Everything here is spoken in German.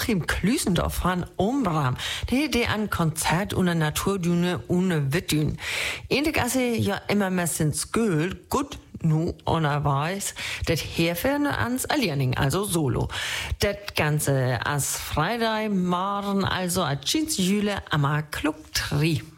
Joachim Klüsendorf van Ombram. Der ein Konzert unter Naturdüne ohne Wittdün. Ähnlich als ja immer mehr sind Sköl, gut, nu unterweis, das herferne ans Allianing, also solo. Das Ganze as Freitag, morgen, also als Jüle am Klug 3.